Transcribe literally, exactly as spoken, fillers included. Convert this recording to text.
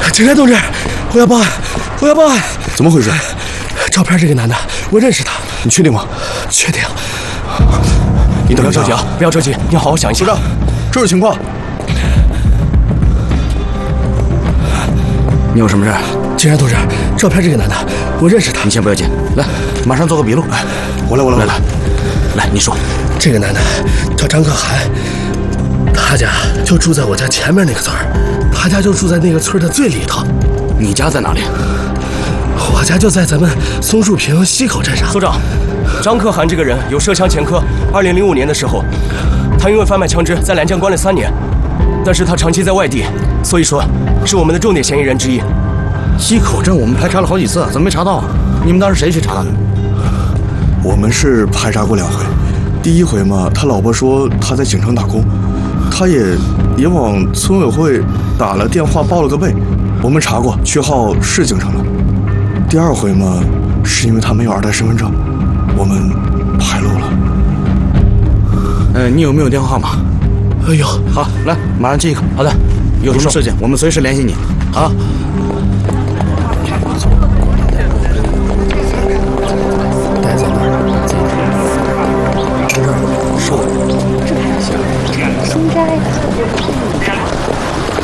警察同志，我要报案！我要报案！ 怎么回事？ 照片这个男的，我认识他。 你确定吗？ 确定。 你等一下， 不要着急啊！不要着急，你要好好想一想。 首长，这是情况。 你有什么事？ 警察同志，照片这个男的，我认识他。 你先不要紧，来，马上做个笔录。 哎，我来，我来， 来来，来，你说。 这个男的叫张可涵，他家就住在我家前面那个村儿，他家就住在那个村的最里头。 你家在哪里？ 我家就在咱们松树坪西口镇上。 所长，张可涵这个人有涉枪前科。二零零五年的时候，他因为贩卖枪支在兰江关了三年，但是他长期在外地，所以说是我们的重点嫌疑人之一。 西口镇我们排查了好几次，怎么没查到啊？你们当时谁去查的？ 我们是排查过两回。第一回嘛，他老婆说他在景城打工，他也也往村委会打了电话报了个备，我们查过，区号是景城了。第二回嘛，是因为他没有二代身份证，我们排漏了。 呃，你有没有电话号码？ 哎呦， 好，来，马上记一个。好的，有什么事情我们随时联系你。好。